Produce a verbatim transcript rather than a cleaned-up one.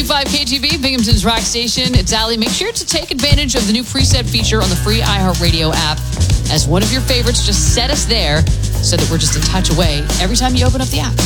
two five K T V, Binghamton's Rock Station. It's Ali. Make sure to take advantage of the new preset feature on the free iHeartRadio app. As one of your favorites, just set us there so that we're just a touch away every time you open up the app.